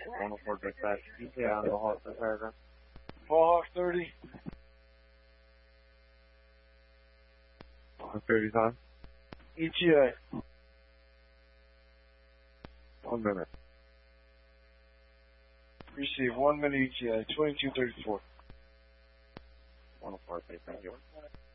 104 dispatch. ETA on the Hawk for paragraph. Fall Hawk 30. 130 time. ETA. 1 minute. Receive 1 minute ETA, 2234. 104, thank you.